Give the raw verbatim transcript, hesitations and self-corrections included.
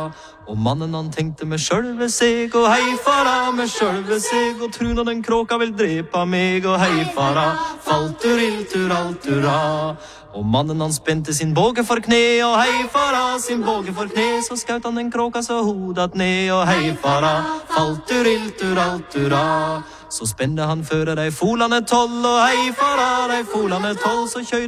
Og mannen han tenkte med sjølve seg, og hei fara med sjølve seg, og truna den kråka vil drepa meg, og hei fara, falturilturaltura. Og mannen han spente sin båge for kne, og hei fara sin båge for kne, så skaut han den kråka så hodat ned, og hei fara, falturilturaltura. Så spende han føre dei folane tolv, og hei fara dei folane tolv, så kjøyde